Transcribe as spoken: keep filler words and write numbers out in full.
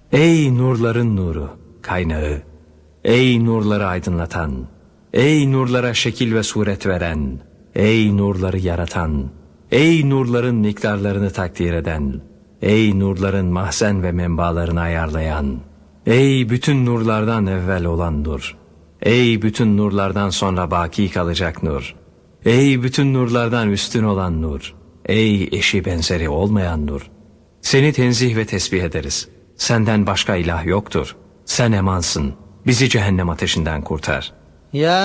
Ey nurların nuru, kaynağı, ey nurları aydınlatan, ey nurlara şekil ve suret veren, ey nurları yaratan, ey nurların miktarlarını takdir eden, ey nurların mahzen ve menbalarını ayarlayan, ey bütün nurlardan evvel olan nur, ey bütün nurlardan sonra baki kalacak nur, ey bütün nurlardan üstün olan nur, ey eşi benzeri olmayan nur. Seni tenzih ve tesbih ederiz. Senden başka ilah yoktur. Sen emansın. Bizi cehennem ateşinden kurtar. Ya